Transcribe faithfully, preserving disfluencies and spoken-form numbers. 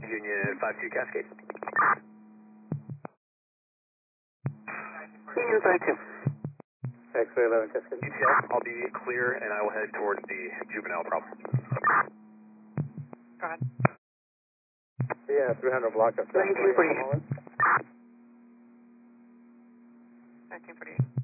Union five two Cascade. Union five two. X-ray eleven Cascade. E T L, I'll be clear and I will head towards the juvenile problem. Go ahead. Yeah, three hundred block of nineteen forty-eight. nineteen forty-eight.